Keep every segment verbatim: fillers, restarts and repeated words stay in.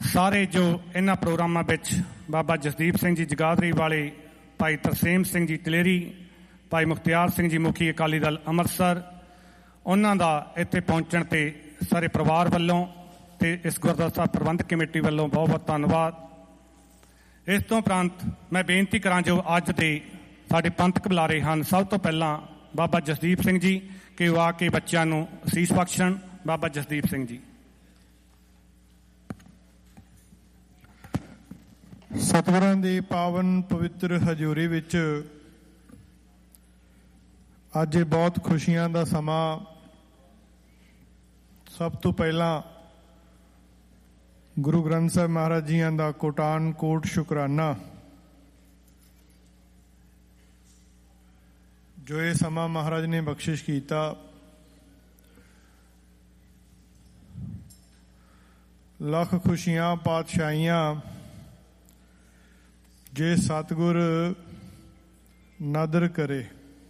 ਸਾਰੇ ਜੋ ਇਹਨਾਂ ਪ੍ਰੋਗਰਾਮਾਂ ਵਿੱਚ ਬਾਬਾ ਜਸਦੀਪ ਸਿੰਘ ਜੀ ਜਗਾਦਰੀ ਵਾਲੇ, ਭਾਈ ਤਰਸੇਮ ਸਿੰਘ ਜੀ ਤਲੇਰੀ, ਭਾਈ ਮੁਖਤਿਆਰ ਸਿੰਘ ਜੀ ਮੁਖੀ ਅਕਾਲੀ ਦਲ ਅੰਮ੍ਰਿਤਸਰ, ਉਹਨਾਂ ਦਾ ਇੱਥੇ ਪਹੁੰਚਣ ਤੇ ਸਾਰੇ ਪਰਿਵਾਰ ਵੱਲੋਂ ਤੇ ਇਸ ਗੁਰਦੁਆਰਾ ਸਾਹਿਬ ਪ੍ਰਬੰਧਕ ਕਮੇਟੀ ਵੱਲੋਂ ਬਹੁਤ ਬਹੁਤ ਧੰਨਵਾਦ। ਇਸ ਤੋਂ ਉਪਰੰਤ ਮੈਂ ਬੇਨਤੀ ਕਰਾਂ ਜੋ ਅੱਜ ਦੇ ਸਾਡੇ ਪੰਥਕ ਬੁਲਾਰੇ ਹਨ, ਸਭ ਤੋਂ ਪਹਿਲਾਂ ਬਾਬਾ ਜਸਦੀਪ ਸਿੰਘ ਜੀ ਕਿ ਉਹ ਆ ਕੇ ਬੱਚਿਆਂ ਨੂੰ ਅਸੀਸ ਬਖਸ਼ਣ। ਬਾਬਾ ਜਸਦੀਪ ਸਿੰਘ ਜੀ। ਸਤਿਗੁਰਾਂ ਦੀ ਪਾਵਨ ਪਵਿੱਤਰ ਹਜ਼ੂਰੀ ਵਿੱਚ ਅੱਜ ਇਹ ਬਹੁਤ ਖੁਸ਼ੀਆਂ ਦਾ ਸਮਾਂ। ਸਭ ਤੋਂ ਪਹਿਲਾਂ ਗੁਰੂ ਗ੍ਰੰਥ ਸਾਹਿਬ ਮਹਾਰਾਜ ਜੀਆਂ ਦਾ ਕੋਟਾਨ ਕੋਟ ਸ਼ੁਕਰਾਨਾ ਜੋ ਇਹ ਸਮਾਂ ਮਹਾਰਾਜ ਨੇ ਬਖਸ਼ਿਸ਼ ਕੀਤਾ। ਲੱਖ ਖੁਸ਼ੀਆਂ ਪਾਤਸ਼ਾਹੀਆਂ ਜੇ ਸਤਿਗੁਰ ਨਾਦਰ ਕਰੇ।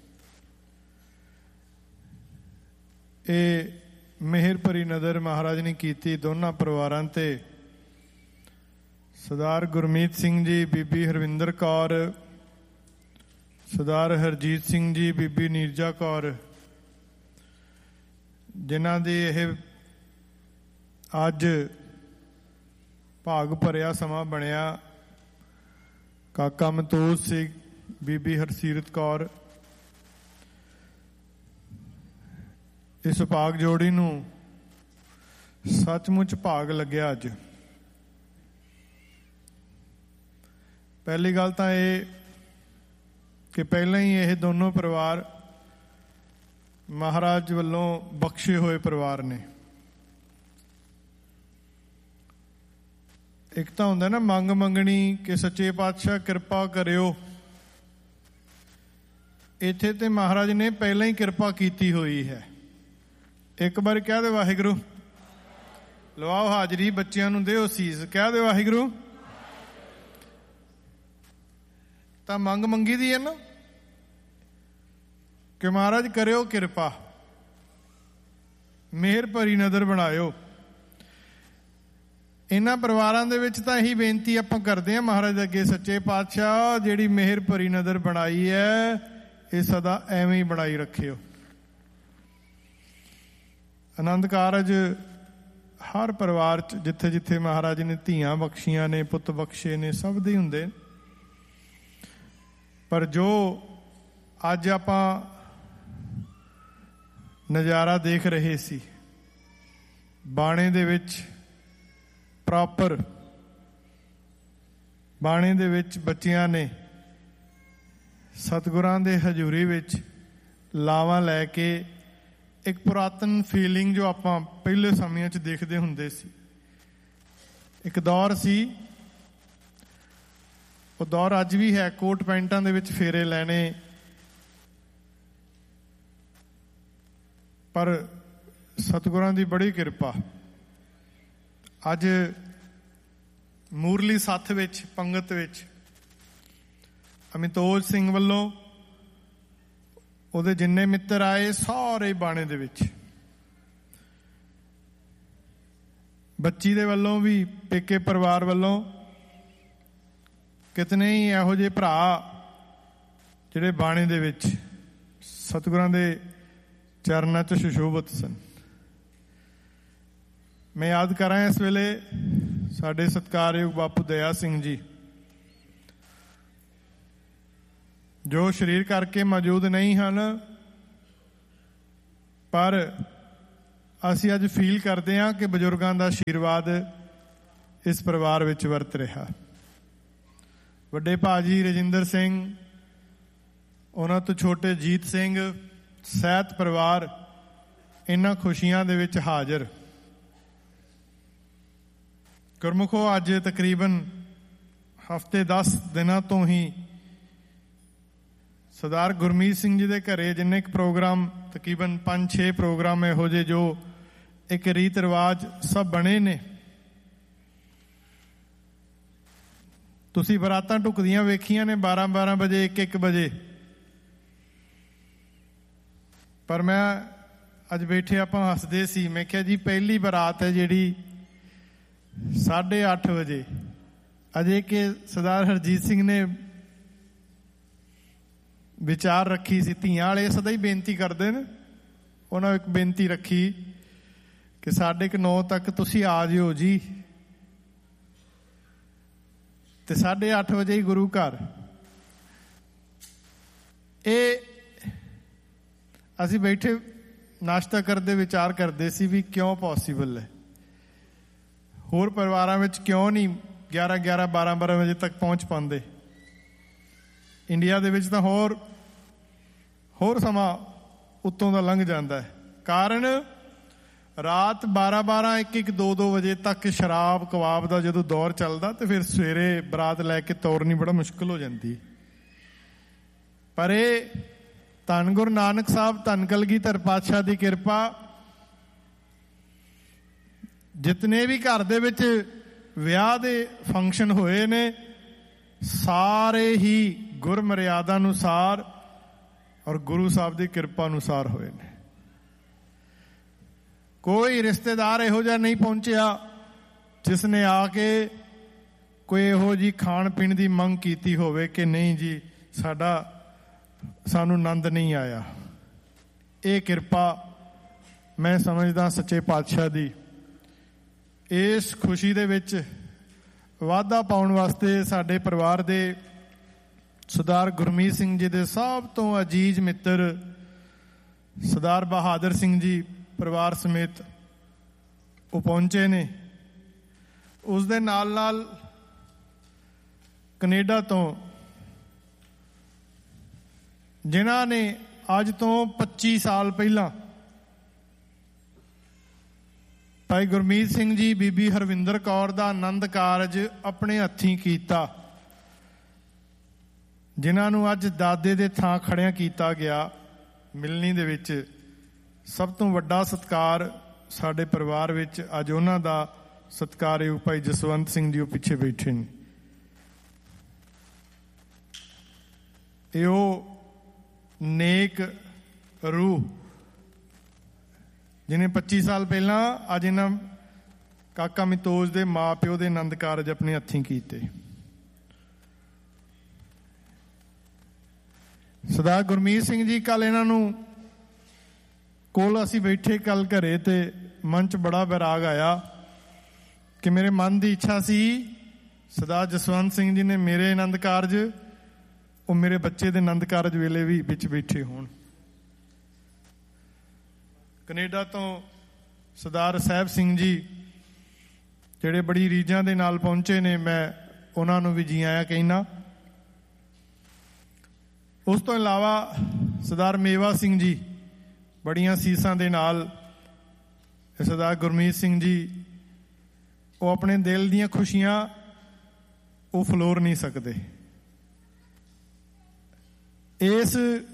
ਇਹ ਮਿਹਰ ਭਰੀ ਨਜ਼ਰ ਮਹਾਰਾਜ ਨੇ ਕੀਤੀ ਦੋਨਾਂ ਪਰਿਵਾਰਾਂ ਤੇ। ਸਰਦਾਰ ਗੁਰਮੀਤ ਸਿੰਘ ਜੀ, ਬੀਬੀ ਹਰਵਿੰਦਰ ਕੌਰ, ਸਰਦਾਰ ਹਰਜੀਤ ਸਿੰਘ ਜੀ, ਬੀਬੀ ਨੀਰਜਾ ਕੌਰ, ਜਿਨ੍ਹਾਂ ਦੀ ਇਹ ਅੱਜ ਭਾਗ ਭਰਿਆ ਸਮਾਂ ਬਣਿਆ। ਕਾਕਾ ਮਤੂਜ ਸਿੰਘ, ਬੀਬੀ ਹਰਸੀਰਤ ਕੌਰ, ਇਸ ਭਾਗ ਜੋੜੀ ਨੂੰ ਸੱਚਮੁੱਚ ਭਾਗ ਲੱਗਿਆ ਅੱਜ। ਪਹਿਲੀ ਗੱਲ ਤਾਂ ਇਹ ਕਿ ਪਹਿਲਾਂ ਹੀ ਇਹ ਦੋਨੋਂ ਪਰਿਵਾਰ ਮਹਾਰਾਜ ਵੱਲੋਂ ਬਖਸ਼ੇ ਹੋਏ ਪਰਿਵਾਰ ਨੇ। ਇੱਕ ਤਾਂ ਹੁੰਦਾ ਨਾ ਮੰਗ ਮੰਗਣੀ ਕਿ ਸੱਚੇ ਪਾਤਸ਼ਾਹ ਕਿਰਪਾ ਕਰਿਓ। ਇੱਥੇ ਤੇ ਮਹਾਰਾਜ ਨੇ ਪਹਿਲਾਂ ਹੀ ਕਿਰਪਾ ਕੀਤੀ ਹੋਈ ਹੈ। ਇੱਕ ਵਾਰ ਕਹਿ ਦੇ ਵਾਹਿਗੁਰੂ, ਲਵਾਓ ਹਾਜ਼ਰੀ, ਬੱਚਿਆਂ ਨੂੰ ਦਿਓ ਸੀਸ, ਕਹਿ ਦੇ ਵਾਹਿਗੁਰੂ। ਤਾਂ ਮੰਗ ਮੰਗੀ ਦੀ ਹੈ ਨਾ ਕਿ ਮਹਾਰਾਜ ਕਰਿਓ ਕਿਰਪਾ, ਮਿਹਰ ਭਰੀ ਨਜ਼ਰ ਬਣਾਇਓ। ਇਹਨਾਂ ਪਰਿਵਾਰਾਂ ਦੇ ਵਿੱਚ ਤਾਂ ਇਹੀ ਬੇਨਤੀ ਆਪਾਂ ਕਰਦੇ ਹਾਂ ਮਹਾਰਾਜ ਦੇ ਅੱਗੇ, ਸੱਚੇ ਪਾਤਸ਼ਾਹ ਜਿਹੜੀ ਮਿਹਰ ਭਰੀ ਨਜ਼ਰ ਬਣਾਈ ਹੈ ਇਹ ਸਦਾ ਐਵੇਂ ਹੀ ਬਣਾਈ ਰੱਖਿਓ। ਆਨੰਦ ਕਾਰਜ ਹਰ ਪਰਿਵਾਰ 'ਚ ਜਿੱਥੇ ਜਿੱਥੇ ਮਹਾਰਾਜ ਨੇ ਧੀਆਂ ਬਖਸ਼ੀਆਂ ਨੇ, ਪੁੱਤ ਬਖਸ਼ੇ ਨੇ, ਸਭ ਦੇ ਹੁੰਦੇ। ਪਰ ਜੋ ਅੱਜ ਆਪਾਂ ਨਜ਼ਾਰਾ ਦੇਖ ਰਹੇ ਸੀ ਬਾਣੇ ਦੇ ਵਿੱਚ, ਪ੍ਰੋਪਰ ਬਾਣੇ ਦੇ ਵਿੱਚ ਬੱਚਿਆਂ ਨੇ ਸਤਿਗੁਰਾਂ ਦੇ ਹਜ਼ੂਰੀ ਵਿੱਚ ਲਾਵਾਂ ਲੈ ਕੇ ਇੱਕ ਪੁਰਾਤਨ ਫੀਲਿੰਗ ਜੋ ਆਪਾਂ ਪਹਿਲੇ ਸਮਿਆਂ 'ਚ ਦੇਖਦੇ ਹੁੰਦੇ ਸੀ। ਇੱਕ ਦੌਰ ਸੀ, ਉਹ ਦੌਰ ਅੱਜ ਵੀ ਹੈ। ਕੋਟ ਪੈਂਟਾਂ ਦੇ ਵਿੱਚ ਫੇਰੇ ਲੈਣੇ, ਪਰ ਸਤਿਗੁਰਾਂ ਦੀ ਬੜੀ ਕਿਰਪਾ। ਅੱਜ ਮੂਰਲੀ ਸੱਥ ਵਿੱਚ, ਪੰਗਤ ਵਿੱਚ ਅਮਿਤੋਜ ਸਿੰਘ ਵੱਲੋਂ ਉਹਦੇ ਜਿੰਨੇ ਮਿੱਤਰ ਆਏ ਸਾਰੇ ਬਾਣੇ ਦੇ ਵਿੱਚ, ਬੱਚੀ ਦੇ ਵੱਲੋਂ ਵੀ, ਪੇਕੇ ਪਰਿਵਾਰ ਵੱਲੋਂ ਕਿਤਨੇ ਹੀ ਇਹੋ ਜਿਹੇ ਭਰਾ ਜਿਹੜੇ ਬਾਣੇ ਦੇ ਵਿੱਚ ਸਤਿਗੁਰਾਂ ਦੇ ਚਰਨਾਂ 'ਚ ਸੁਸ਼ੋਭਿਤ ਸਨ। ਮੈਂ ਯਾਦ ਕਰਾਂ ਇਸ ਵੇਲੇ ਸਾਡੇ ਸਤਿਕਾਰਯੋਗ ਬਾਪੂ ਦਇਆ ਸਿੰਘ ਜੀ, ਜੋ ਸਰੀਰ ਕਰਕੇ ਮੌਜੂਦ ਨਹੀਂ ਹਨ, ਪਰ ਅਸੀਂ ਅੱਜ ਫੀਲ ਕਰਦੇ ਹਾਂ ਕਿ ਬਜ਼ੁਰਗਾਂ ਦਾ ਆਸ਼ੀਰਵਾਦ ਇਸ ਪਰਿਵਾਰ ਵਿੱਚ ਵਰਤ ਰਿਹਾ। ਵੱਡੇ ਭਾਜੀ ਰਜਿੰਦਰ ਸਿੰਘ, ਉਹਨਾਂ ਤੋਂ ਛੋਟੇ ਜੀਤ ਸਿੰਘ, ਸਹਿਤ ਪਰਿਵਾਰ ਇਹਨਾਂ ਖੁਸ਼ੀਆਂ ਦੇ ਵਿੱਚ ਹਾਜ਼ਰ। ਗੁਰਮੁਖੋ, ਅੱਜ ਤਕਰੀਬਨ ਹਫ਼ਤੇ ਦਸ ਦਿਨਾਂ ਤੋਂ ਹੀ ਸਰਦਾਰ ਗੁਰਮੀਤ ਸਿੰਘ ਜੀ ਦੇ ਘਰੇ ਜਿੰਨੇ ਕੁ ਪ੍ਰੋਗਰਾਮ, ਤਕਰੀਬਨ ਪੰਜ ਛੇ ਪ੍ਰੋਗਰਾਮ ਇਹੋ ਜਿਹੇ ਜੋ ਇੱਕ ਰੀਤ ਰਿਵਾਜ ਸਭ ਬਣੇ ਨੇ। ਤੁਸੀਂ ਬਰਾਤਾਂ ਢੁਕਦੀਆਂ ਵੇਖੀਆਂ ਨੇ ਬਾਰਾਂ ਬਾਰਾਂ ਵਜੇ, ਇੱਕ ਇੱਕ ਵਜੇ। ਪਰ ਮੈਂ ਅੱਜ ਬੈਠੇ ਆਪਾਂ ਹੱਸਦੇ ਸੀ। ਮੈਂ ਕਿਹਾ ਜੀ ਪਹਿਲੀ ਬਰਾਤ ਹੈ ਜਿਹੜੀ साढ़े अठ बजे अजे कि सरदार हरजीत सिंह ने विचार रखी सी, धीआं वाले सदा ही बेनती करते हैं, उन्होंने एक बेनती रखी कि साढ़े क नौ तक तुसी आ जिओ जी, ते साढ़े अठ बजे ही गुरु घर। ये असी बैठे नाश्ता करते विचार करते सी भी क्यों पॉसीबल है, होर परिवारां विच क्यों नहीं ग्यारह ग्यारह बारह बारह बजे तक पहुंच पाते। इंडिया दे विच तां होर होर समा उत्तों दा लंघ जाता है। कारण रात बारह बारह एक एक दो दो बजे तक शराब कबाब का जो दौर चलता, तो फिर सवेरे बरात लैके तोरनी बड़ा मुश्किल हो जाती। पर ये धन गुरु नानक साहब धन कलगीधर पातशाह की कृपा, जितने भी घर दे विच विआह दे फंक्शन होए ने सारे ही गुर मर्यादा अनुसार और गुरु साहब की कृपा अनुसार होए ने। कोई रिश्तेदार इहो जिहा नहीं पहुंचिया जिसने आके कोई इहो जी खाण पीण की मंग की होवे कि नहीं जी साडा सानू आनंद नहीं आया। ये कृपा मैं समझदा सच्चे पातशाह दी। इस खुशी दे विच वाधा पाउण वास्ते साडे परिवार दे सरदार गुरमीत सिंह जी दे सब तो अजीज मित्र सरदार बहादुर सिंह जी परिवार समेत वो पहुंचे ने। उस दे नाल नाल कनेडा तो जिन्हां ने अज तो पच्ची साल पहला भाई गुरमीत सिंह जी बीबी हरविंदर कौर का आनंद कारज अपने हत्थीं कीता, जिन्हां अज दादे दे थां खड़िया कीता गया। मिलनी दे विच सब तो वड्डा सत्कार साडे परिवार विच अज उन्हां दा सत्कारयोग भाई जसवंत सिंह जी पिछे बैठे ने। इहो नेक रूह जिन्हें पच्ची साल पहला अज इन्हां काका मितोज दे माँ प्यो दे आनंद कारज अपने हत्थीं कीते। सरदार गुरमीत सिंह जी कल इन्हां नूं कोल असीं बैठे कल घरे ते मन च बड़ा बैराग आया कि मेरे मन की इच्छा सी सरदार जसवंत सिंह जी ने मेरे आनंद कारज वो मेरे बच्चे दे आनंद कारज वेले भी विच बैठे होण। कनेडा तो सरदार साहब सिंह जी जिहड़े बड़ी रीझां दे नाल पहुंचे ने, मैं उन्हां नूं भी जी आया कहना। उस तो इलावा सरदार मेवा सिंह जी बड़ियां सीसां दे नाल सरदार गुरमीत सिंह जी वो अपने दिल दीयां खुशियां वो फलोर नहीं सकते। इस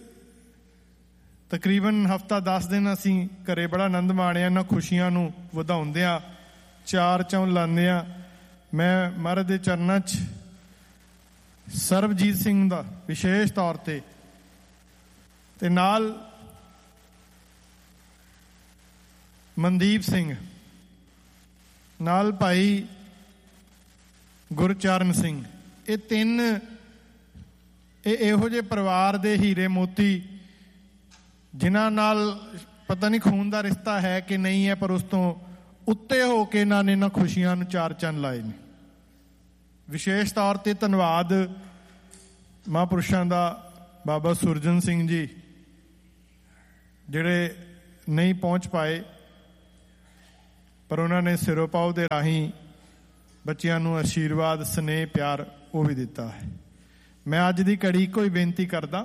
तकरीबन हफ्ता दस दिन असी घरे बड़ा आनंद माणिया, इन्हां खुशियां नूं वधाउंदियां चार चौं लांदियां। मैं महाराज दे चरनां च सरबजीत सिंह दा विशेष तौर ते ते नाल मनदीप सिंह नाल भाई गुरचरण सिंह, ये तीन इहो जे परिवार दे हीरे मोती जिन्हां नाल पता नहीं खून का रिश्ता है कि नहीं है, पर उस तो उत्ते हो के इन्हां ने इन्हां खुशियां नूं चार चंद लाए ने। विशेष तौर ते धन्नवाद महापुरुषां दा बाबा सुरजन सिंह जी जिहड़े नहीं पहुंच पाए, पर उन्होंने सिरोपाओ दे राही बच्चियां नूं आशीर्वाद स्नेह प्यार वो भी दिता है। मैं अज दी घड़ी कोई बेनती करदा,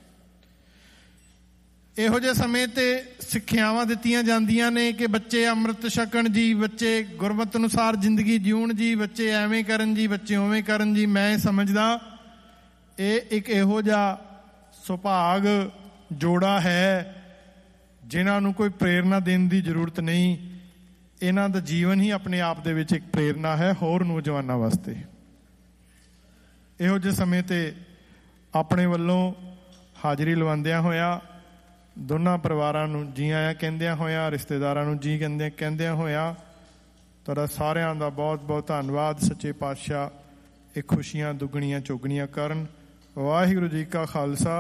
इहो जे समय ते सिक्ख्यावां दित्तियां जांदियां ने कि बच्चे अमृत छकण जी, बच्चे गुरमत अनुसार जिंदगी जीउण जी, बच्चे एवें करन जी, बच्चे उवें करन जी। मैं समझदा ये एक इहो जिहा सुभाग जोड़ा है जिन्हां नूं कोई प्रेरणा देने की जरूरत नहीं। इन्हां दा जीवन ही अपने आप दे विच एक प्रेरणा है होर नौजवानों वास्ते। इहो जे समय ते अपने वल्लों हाज़री लवांदियां होया दोनों परिवारां नूं जी आया कहंदियां होया, रिश्तेदारां नूं जी कहंदे कहंदियां होया ਤੁਹਾਡਾ ਸਾਰਿਆਂ ਦਾ ਬਹੁਤ ਬਹੁਤ ਧੰਨਵਾਦ। ਸੱਚੇ ਪਾਤਸ਼ਾਹ ਇਹ ਖੁਸ਼ੀਆਂ ਦੁੱਗਣੀਆਂ ਚੌਗਣੀਆਂ ਕਰਨ। ਵਾਹਿਗੁਰੂ ਜੀ ਕਾ ਖਾਲਸਾ।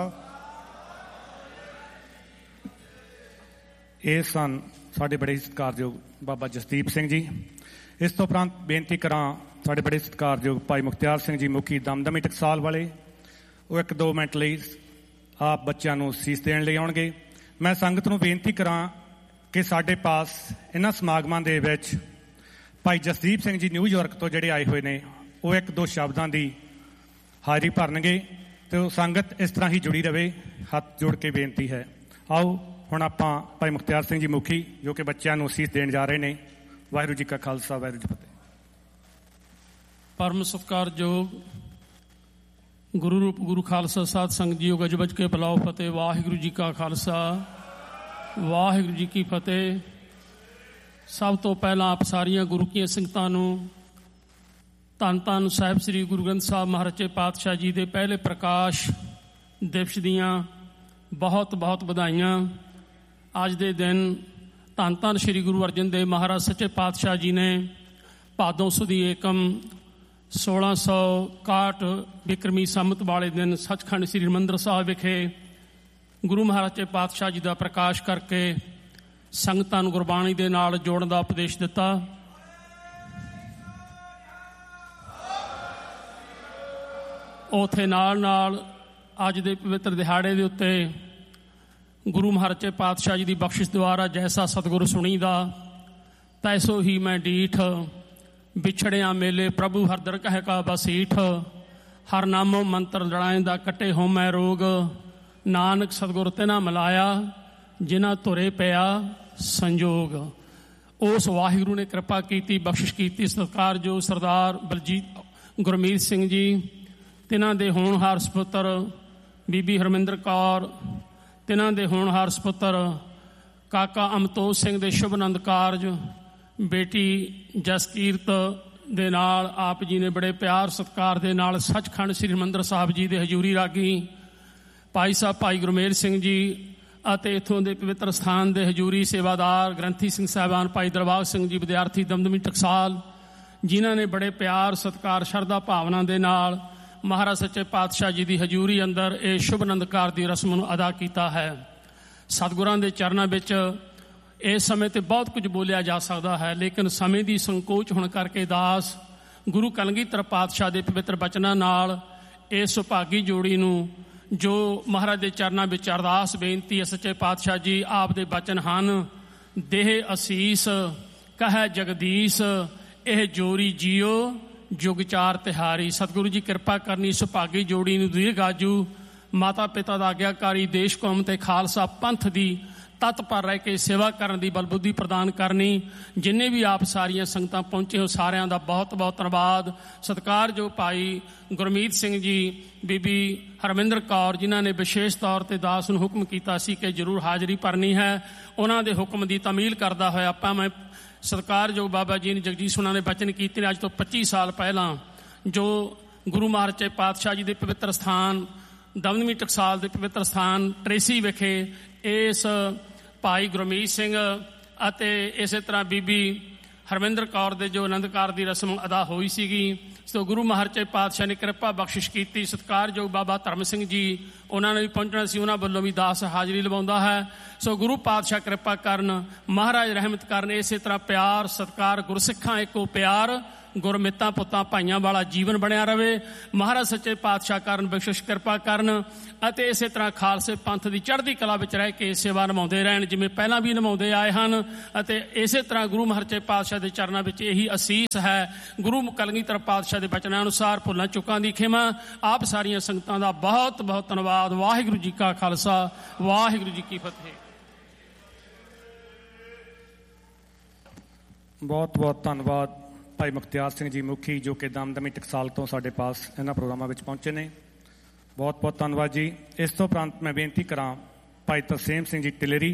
ਇਹ ਸਨ ਸਾਡੇ ਬੜੇ ਸਤਿਕਾਰਯੋਗ ਬਾਬਾ ਜਸਦੀਪ ਸਿੰਘ ਜੀ। ਇਸ ਤੋਂ ਉਪਰੰਤ ਬੇਨਤੀ ਕਰਾਂ ਸਾਡੇ ਬੜੇ ਸਤਿਕਾਰਯੋਗ ਭਾਈ ਮੁਖਤਿਆਰ ਸਿੰਘ ਜੀ, ਮੁਖੀ ਦਮਦਮੀ ਟਕਸਾਲ ਵਾਲੇ, ਉਹ ਇੱਕ ਦੋ ਮਿੰਟ ਲਈ ਆਪ ਬੱਚਿਆਂ ਨੂੰ ਸੀਸ ਦੇਣ ਲਈ ਆਉਣਗੇ। ਮੈਂ ਸੰਗਤ ਨੂੰ ਬੇਨਤੀ ਕਰਾਂ ਕਿ ਸਾਡੇ ਪਾਸ ਇਹਨਾਂ ਸਮਾਗਮਾਂ ਦੇ ਵਿੱਚ ਭਾਈ ਜਸਦੀਪ ਸਿੰਘ ਜੀ ਨਿਊਯਾਰਕ ਤੋਂ ਜਿਹੜੇ ਆਏ ਹੋਏ ਨੇ, ਉਹ ਇੱਕ ਦੋ ਸ਼ਬਦਾਂ ਦੀ ਹਾਜ਼ਰੀ ਭਰਨਗੇ ਤੇ ਉਹ ਸੰਗਤ ਇਸ ਤਰ੍ਹਾਂ ਹੀ ਜੁੜੀ ਰਹੇ। ਹੱਥ ਜੋੜ ਕੇ ਬੇਨਤੀ ਹੈ। ਆਓ ਹੁਣ ਆਪਾਂ ਭਾਈ ਮੁਖਤਿਆਰ ਸਿੰਘ ਜੀ ਮੁਖੀ, ਜੋ ਕਿ ਬੱਚਿਆਂ ਨੂੰ ਅਸੀਸ ਦੇਣ ਜਾ ਰਹੇ ਨੇ। ਵਾਹਿਗੁਰੂ ਜੀ ਕਾ ਖਾਲਸਾ, ਵਾਹਿਗੁਰੂ ਜੀ ਫਤਿਹ। ਪਰਮ ਸਤਿਕਾਰਯੋਗ ਗੁਰੂ ਰੂਪ ਗੁਰੂ ਖਾਲਸਾ ਸਾਧ ਸੰਗਤ ਜੀਓ, ਗੱਜ ਵੱਜ ਕੇ ਬੁਲਾਓ ਫਤਿਹ। ਵਾਹਿਗੁਰੂ ਜੀ ਕਾ ਖਾਲਸਾ, ਵਾਹਿਗੁਰੂ ਜੀ ਕੀ ਫਤਿਹ। ਸਭ ਤੋਂ ਪਹਿਲਾਂ ਆਪ ਸਾਰੀਆਂ ਗੁਰੂ ਕੀਆਂ ਸੰਗਤਾਂ ਨੂੰ ਧੰਨ ਧੰਨ ਸਾਹਿਬ ਸ੍ਰੀ ਗੁਰੂ ਗ੍ਰੰਥ ਸਾਹਿਬ ਮਹਾਰਾਜੇ ਪਾਤਸ਼ਾਹ ਜੀ ਦੇ ਪਹਿਲੇ ਪ੍ਰਕਾਸ਼ ਦਿਵਸ ਦੀਆਂ ਬਹੁਤ ਬਹੁਤ ਵਧਾਈਆਂ। ਅੱਜ ਦੇ ਦਿਨ ਧੰਨ ਧੰਨ ਸ੍ਰੀ ਗੁਰੂ ਅਰਜਨ ਦੇਵ ਮਹਾਰਾਜ ਸੱਚੇ ਪਾਤਸ਼ਾਹ ਜੀ ਨੇ ਭਾਦੋਂ ਸੁਦੀ ਏਕਮ ਸੋਲਾਂ ਸੌ ਇਕਾਹਠ ਬਿਕਰਮੀ ਸੰਮਤ ਵਾਲੇ ਦਿਨ ਸੱਚਖੰਡ ਸ੍ਰੀ ਹਰਿਮੰਦਰ ਸਾਹਿਬ ਵਿਖੇ ਗੁਰੂ ਮਹਾਰਾਜੇ ਪਾਤਸ਼ਾਹ ਜੀ ਦਾ ਪ੍ਰਕਾਸ਼ ਕਰਕੇ ਸੰਗਤਾਂ ਨੂੰ ਗੁਰਬਾਣੀ ਦੇ ਨਾਲ ਜੋੜਨ ਦਾ ਉਪਦੇਸ਼ ਦਿੱਤਾ। ਉੱਥੇ ਨਾਲ ਨਾਲ ਅੱਜ ਦੇ ਪਵਿੱਤਰ ਦਿਹਾੜੇ ਦੇ ਉੱਤੇ ਗੁਰੂ ਮਹਾਰਾਜੇ ਪਾਤਸ਼ਾਹ ਜੀ ਦੀ ਬਖਸ਼ਿਸ਼ ਦੁਆਰਾ ਜੈਸਾ ਸਤਿਗੁਰੂ ਸੁਣੀਦਾ ਤੈਸੋ ਹੀ ਮੈਂ ਡੀਠ, ਵਿਛੜਿਆਂ ਮੇਲੇ ਪ੍ਰਭੂ ਹਰਦਰ ਕਹਿ ਕਾ ਬਸੀਠ, ਹਰ ਨਾਮੋ ਮੰਤਰ ਲੜਾਏ ਦਾ ਕੱਟੇ ਹੋ ਮੈਂ ਰੋਗ, ਨਾਨਕ ਸਤਿਗੁਰ ਤਿਨਾ ਮਿਲਾਇਆ ਜਿਨ੍ਹਾਂ ਧੁਰੇ ਪਿਆ ਸੰਜੋਗ। ਉਸ ਵਾਹਿਗੁਰੂ ਨੇ ਕਿਰਪਾ ਕੀਤੀ, ਬਖਸ਼ਿਸ਼ ਕੀਤੀ। ਸਤਿਕਾਰਯੋਗ ਸਰਦਾਰ ਬਲਜੀਤ ਗੁਰਮੀਤ ਸਿੰਘ ਜੀ, ਤਿਨਾਂ ਦੇ ਹੋਣਹਾਰ ਸਪੁੱਤਰ ਬੀਬੀ ਹਰਮਿੰਦਰ ਕੌਰ, ਤਿਨਾਂ ਦੇ ਹੋਣਹਾਰ ਸਪੁੱਤਰ ਕਾਕਾ ਅਮਤੋਜ ਸਿੰਘ ਦੇ ਸ਼ੁਭ ਆਨੰਦ ਕਾਰਜ, ਬੇਟੀ ਜਸਕੀਰਤ ਦੇ ਨਾਲ ਆਪ ਜੀ ਨੇ ਬੜੇ ਪਿਆਰ ਸਤਿਕਾਰ ਦੇ ਨਾਲ ਸੱਚਖੰਡ ਸ੍ਰੀ ਹਰਿਮੰਦਰ ਸਾਹਿਬ ਜੀ ਦੇ ਹਜ਼ੂਰੀ ਰਾਗੀ ਭਾਈ ਸਾਹਿਬ ਭਾਈ ਗੁਰਮੇਲ ਸਿੰਘ ਜੀ ਅਤੇ ਇੱਥੋਂ ਦੇ ਪਵਿੱਤਰ ਸਥਾਨ ਦੇ ਹਜ਼ੂਰੀ ਸੇਵਾਦਾਰ ਗ੍ਰੰਥੀ ਸਿੰਘ ਸਾਹਿਬਾਨ ਭਾਈ ਦਰਬਾਰ ਸਿੰਘ ਜੀ ਵਿਦਿਆਰਥੀ ਦਮਦਮੀ ਟਕਸਾਲ, ਜਿਨ੍ਹਾਂ ਨੇ ਬੜੇ ਪਿਆਰ ਸਤਿਕਾਰ ਸ਼ਰਧਾ ਭਾਵਨਾ ਦੇ ਨਾਲ ਮਹਾਰਾਜ ਸੱਚੇ ਪਾਤਸ਼ਾਹ ਜੀ ਦੀ ਹਜ਼ੂਰੀ ਅੰਦਰ ਇਹ ਸ਼ੁਭ ਆਨੰਦਕਾਰ ਦੀ ਰਸਮ ਨੂੰ ਅਦਾ ਕੀਤਾ ਹੈ। ਸਤਿਗੁਰਾਂ ਦੇ ਚਰਨਾਂ ਵਿੱਚ ਇਸ ਸਮੇਂ ਤੇ ਬਹੁਤ ਕੁਝ ਬੋਲਿਆ ਜਾ ਸਕਦਾ ਹੈ, ਲੇਕਿਨ ਸਮੇਂ ਦੀ ਸੰਕੋਚ ਹੋਣ ਕਰਕੇ ਦਾਸ ਗੁਰੂ ਕਲਗੀਧਰ ਪਾਤਸ਼ਾਹ ਦੇ ਪਵਿੱਤਰ ਬਚਨਾਂ ਨਾਲ ਇਸ ਸੁਭਾਗੀ ਜੋੜੀ ਨੂੰ ਜੋ ਮਹਾਰਾਜ ਦੇ ਚਰਨਾਂ ਵਿੱਚ ਅਰਦਾਸ ਬੇਨਤੀ ਹੈ। ਸੱਚੇ ਪਾਤਸ਼ਾਹ ਜੀ ਆਪ ਦੇ ਬਚਨ ਹਨ, ਦੇਹ ਅਸੀਸ ਕਹੈ ਜਗਦੀਸ਼, ਇਹ ਜੋਰੀ ਜੀਓ ਜੁਗ ਚਾਰ ਤਿਹਾਰੀ। ਸਤਿਗੁਰੂ ਜੀ ਕਿਰਪਾ ਕਰਨੀ ਸੁਭਾਗੀ ਜੋੜੀ ਨੂੰ ਦੀਰਘਾਜੂ, ਮਾਤਾ ਪਿਤਾ ਦਾ ਆਗਿਆਕਾਰੀ, ਦੇਸ਼ ਕੌਮ ਤੇ ਖਾਲਸਾ ਪੰਥ ਦੀ ਤਤਪਰ ਰਹਿ ਕੇ ਸੇਵਾ ਕਰਨ ਦੀ ਬਲਬੁੱਧੀ ਪ੍ਰਦਾਨ ਕਰਨੀ। ਜਿੰਨੇ ਵੀ ਆਪ ਸਾਰੀਆਂ ਸੰਗਤਾਂ ਪਹੁੰਚੇ ਹੋ ਸਾਰਿਆਂ ਦਾ ਬਹੁਤ ਬਹੁਤ ਧੰਨਵਾਦ। ਸਤਿਕਾਰਯੋਗ ਭਾਈ ਗੁਰਮੀਤ ਸਿੰਘ ਜੀ, ਬੀਬੀ ਹਰਮਿੰਦਰ ਕੌਰ, ਜਿਨ੍ਹਾਂ ਨੇ ਵਿਸ਼ੇਸ਼ ਤੌਰ ਤੇ ਦਾਸ ਨੂੰ ਹੁਕਮ ਕੀਤਾ ਸੀ ਕਿ ਜ਼ਰੂਰ ਹਾਜ਼ਰੀ ਭਰਨੀ ਹੈ, ਉਹਨਾਂ ਦੇ ਹੁਕਮ ਦੀ ਤਾਮੀਲ ਕਰਦਾ ਹੋਇਆ ਆਪਾਂ ਮੈਂ ਸਤਿਕਾਰਯੋਗ ਬਾਬਾ ਜੀ ਨੇ ਜਗਦੀਸ਼ ਉਹਨਾਂ ਨੇ ਬਚਨ ਕੀਤੇ ਨੇ ਅੱਜ ਤੋਂ ਪੱਚੀ ਸਾਲ ਪਹਿਲਾਂ, ਜੋ ਗੁਰੂ ਮਹਾਰਾਜੇ ਪਾਤਸ਼ਾਹ ਜੀ ਦੇ ਪਵਿੱਤਰ ਸਥਾਨ ਦਮਦਮੀ ਟਕਸਾਲ ਦੇ ਪਵਿੱਤਰ ਸਥਾਨ ਟਰੇਸੀ ਵਿਖੇ ਇਸ ਭਾਈ ਗੁਰਮੀਤ ਸਿੰਘ ਅਤੇ ਇਸੇ ਤਰ੍ਹਾਂ ਬੀਬੀ ਹਰਮਿੰਦਰ ਕੌਰ ਦੇ ਜੋ ਆਨੰਦਕਾਰ ਦੀ ਰਸਮ ਅਦਾ ਹੋਈ ਸੀਗੀ, ਸੋ ਗੁਰੂ ਮਹਾਰਾਜੇ ਪਾਤਸ਼ਾਹ ਨੇ ਕਿਰਪਾ ਬਖਸ਼ਿਸ਼ ਕੀਤੀ। ਸਤਿਕਾਰਯੋਗ ਬਾਬਾ ਧਰਮ ਸਿੰਘ ਜੀ, ਉਹਨਾਂ ਨੇ ਵੀ ਪਹੁੰਚਣਾ ਸੀ, ਉਹਨਾਂ ਵੱਲੋਂ ਵੀ ਦਾਸ ਹਾਜ਼ਰੀ ਲਵਾਉਂਦਾ ਹੈ। ਸੋ ਗੁਰੂ ਪਾਤਸ਼ਾਹ ਕਿਰਪਾ ਕਰਨ, ਮਹਾਰਾਜ ਰਹਿਮਤ ਕਰਨ। ਇਸੇ ਤਰ੍ਹਾਂ ਪਿਆਰ ਸਤਿਕਾਰ, ਗੁਰਸਿੱਖਾਂ ਇੱਕੋ ਪਿਆਰ, ਗੁਰਮਿੱਤਾਂ ਪੁੱਤਾਂ ਭਾਈਆਂ ਵਾਲਾ ਜੀਵਨ ਬਣਿਆ ਰਵੇ। ਮਹਾਰਾਜ ਸੱਚੇ ਪਾਤਸ਼ਾਹ ਕਰਨ, ਬਖਸ਼ਿਸ਼ ਕਿਰਪਾ ਕਰਨ ਅਤੇ ਇਸੇ ਤਰ੍ਹਾਂ ਖਾਲਸੇ ਪੰਥ ਦੀ ਚੜ੍ਹਦੀ ਕਲਾ ਵਿੱਚ ਰਹਿ ਕੇ ਸੇਵਾ ਨਿਭਾਉਂਦੇ ਰਹਿਣ, ਜਿਵੇਂ ਪਹਿਲਾਂ ਵੀ ਨਿਭਾਉਂਦੇ ਆਏ ਹਨ। ਅਤੇ ਇਸੇ ਤਰ੍ਹਾਂ ਗੁਰੂ ਮਹਾਰਾਜੇ ਪਾਤਸ਼ਾਹ ਦੇ ਚਰਨਾਂ ਵਿੱਚ ਇਹੀ ਅਸੀਸ ਹੈ। ਗੁਰੂ ਕਲਗੀਧਰ ਪਾਤਸ਼ਾਹ ਦੇ ਬਚਨਾਂ ਅਨੁਸਾਰ ਭੁੱਲਾਂ ਚੁੱਕਾਂ ਦੀ ਖਿਮਾ। ਆਪ ਸਾਰੀਆਂ ਸੰਗਤਾਂ ਦਾ ਬਹੁਤ ਬਹੁਤ ਧੰਨਵਾਦ। ਵਾਹਿਗੁਰੂ ਜੀ ਕਾ ਖਾਲਸਾ, ਵਾਹਿਗੁਰੂ ਜੀ ਕੀ ਫਤਿਹ। ਬਹੁਤ ਬਹੁਤ ਧੰਨਵਾਦ ਭਾਈ ਮੁਖਤਿਆਰ ਸਿੰਘ ਜੀ ਮੁਖੀ, ਜੋ ਕਿ ਦਮਦਮੀ ਟਕਸਾਲ ਤੋਂ ਸਾਡੇ ਪਾਸ ਇਹਨਾਂ ਪ੍ਰੋਗਰਾਮਾਂ ਵਿੱਚ ਪਹੁੰਚੇ ਨੇ। ਬਹੁਤ ਬਹੁਤ ਧੰਨਵਾਦ ਜੀ। ਇਸ ਤੋਂ ਉਪਰੰਤ ਮੈਂ ਬੇਨਤੀ ਕਰਾਂ ਭਾਈ ਤਰਸੇਮ ਸਿੰਘ ਜੀ ਟਿਲੇਰੀ,